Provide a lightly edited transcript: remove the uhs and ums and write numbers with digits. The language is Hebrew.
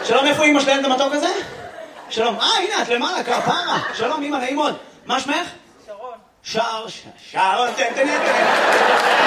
שלום, איפה אמא של הילד המתוק הזה? שלום, הנה, את למעלה, כפרה. שלום, אמא, נעים מאוד. מה שמך? שרון. שרון, תן.